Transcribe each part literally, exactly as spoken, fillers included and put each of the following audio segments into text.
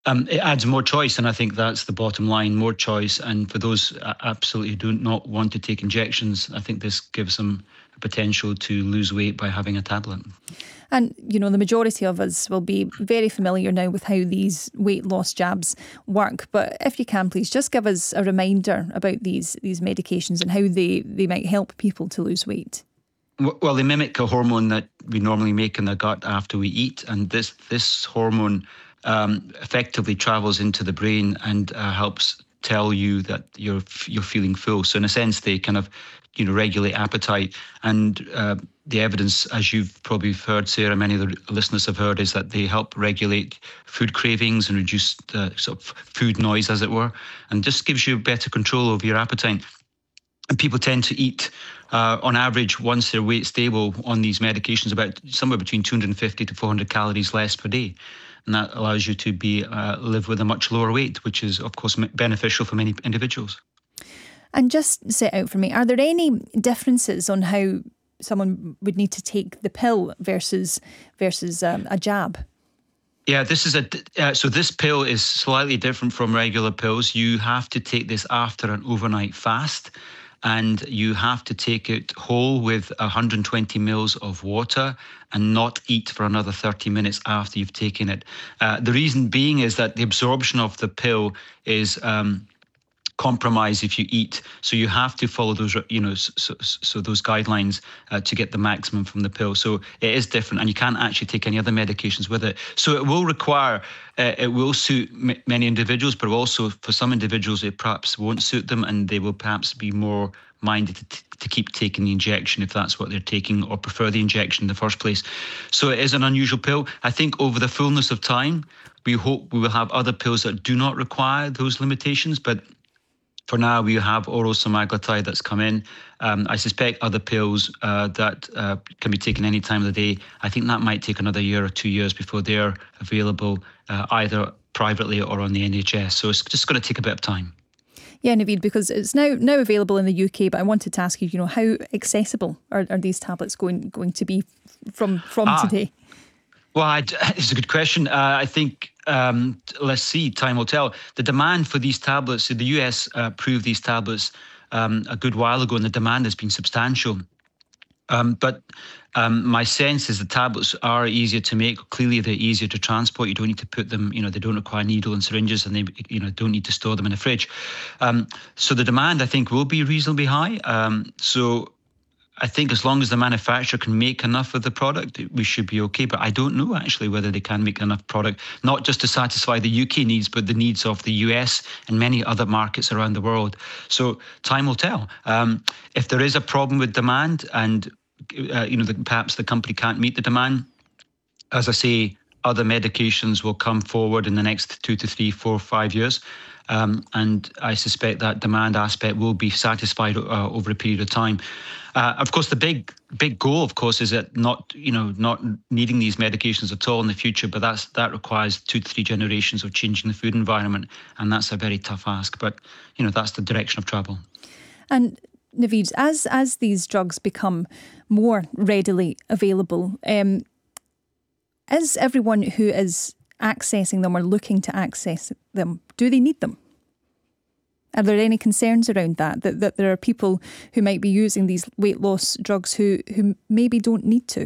Um, it adds more choice, and I think that's the bottom line, more choice. And for those uh, absolutely do not want to take injections, I think this gives them a potential to lose weight by having a tablet. And, you know, the majority of us will be very familiar now with how these weight loss jabs work. But if you can, please just give us a reminder about these these medications and how they, they might help people to lose weight. Well, they mimic a hormone that we normally make in the gut after we eat. And this, this hormone um, effectively travels into the brain and uh, helps tell you that you're you're feeling full. So in a sense, they kind of, you know, regulate appetite. And uh, the evidence, as you've probably heard, Sarah, many of the listeners have heard, is that they help regulate food cravings and reduce the sort of food noise, as it were, and just gives you better control over your appetite. And people tend to eat, uh, on average, once their weight's stable on these medications, about somewhere between two hundred fifty to four hundred calories less per day. And that allows you to be uh, live with a much lower weight, which is, of course, beneficial for many individuals. And just set out for me, are there any differences on how someone would need to take the pill versus versus um, a jab? Yeah, this is a uh, so this pill is slightly different from regular pills. You have to take this after an overnight fast, and you have to take it whole with one hundred twenty mils of water and not eat for another thirty minutes after you've taken it. Uh, the reason being is that the absorption of the pill is um, compromised if you eat. So you have to follow those, you know, so, so those guidelines uh, to get the maximum from the pill. So it is different, and you can't actually take any other medications with it. So it will require, uh, it will suit m- many individuals, but also for some individuals it perhaps won't suit them, and they will perhaps be more minded to, t- to keep taking the injection if that's what they're taking, or prefer the injection in the first place. So it is an unusual pill. I think over the fullness of time, we hope we will have other pills that do not require those limitations, but for now, we have oral semaglutide that's come in. Um, I suspect other pills uh, that uh, can be taken any time of the day. I think that might take another year or two years before they're available uh, either privately or on the N H S. So it's just going to take a bit of time. Yeah, Naveed, because it's now now available in the U K, but I wanted to ask you, you know, how accessible are, are these tablets going going to be from from ah, today? Well, I'd, it's a good question. Uh, I think, um, let's see, time will tell. The demand for these tablets, the U S uh, approved these tablets um, a good while ago, and the demand has been substantial. Um, but um, my sense is the tablets are easier to make. Clearly, they're easier to transport. You don't need to put them, you know, they don't require needle and syringes, and they, you know, don't need to store them in a fridge. Um, so the demand, I think, will be reasonably high. Um, so I think as long as the manufacturer can make enough of the product, we should be okay. But I don't know actually whether they can make enough product, not just to satisfy the U K needs, but the needs of the U S and many other markets around the world. So time will tell. Um, if there is a problem with demand, and uh, you know, the, perhaps the company can't meet the demand, as I say, other medications will come forward in the next two to three, four, five years. Um, and I suspect that demand aspect will be satisfied uh, over a period of time. Uh, of course, the big big goal, of course, is that not you know not needing these medications at all in the future. But that's that requires two to three generations of changing the food environment, and that's a very tough ask. But you know that's the direction of travel. And Naveed, as as these drugs become more readily available, um, is everyone who is accessing them or looking to access them, do they need them? Are there any concerns around that, that, that there are people who might be using these weight loss drugs who, who maybe don't need to?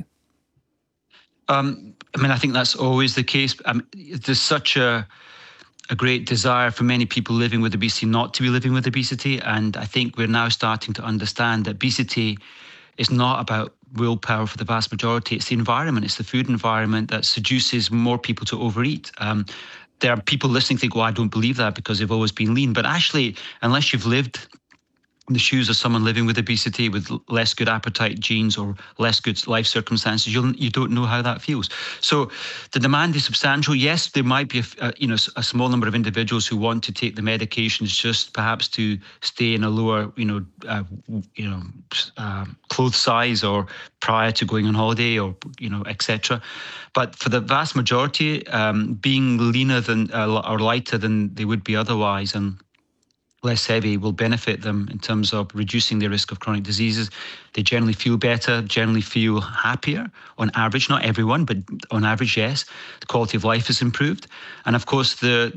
Um, I mean, I think that's always the case. I mean, there's such a a great desire for many people living with obesity not to be living with obesity. And I think we're now starting to understand that obesity is not about willpower for the vast majority. It's the environment, it's the food environment that seduces more people to overeat. Um, there are people listening think, well, I don't believe that because they've always been lean. But actually, unless you've lived in the shoes of someone living with obesity with less good appetite genes or less good life circumstances, you'll, you don't know how that feels. So the demand is substantial. Yes, there might be a, a, you know, a small number of individuals who want to take the medications just perhaps to stay in a lower, you know, uh, you know, uh, clothes size or prior to going on holiday or, you know, et cetera. But for the vast majority, um, being leaner than uh, or lighter than they would be otherwise, and less heavy will benefit them in terms of reducing their risk of chronic diseases. They generally feel better, generally feel happier on average, not everyone, but on average, yes. The quality of life is improved. And of course, the